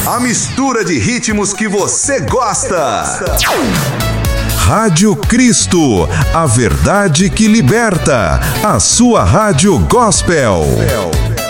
A mistura de ritmos que você gosta. Rádio Cristo, a verdade que liberta. A sua rádio gospel.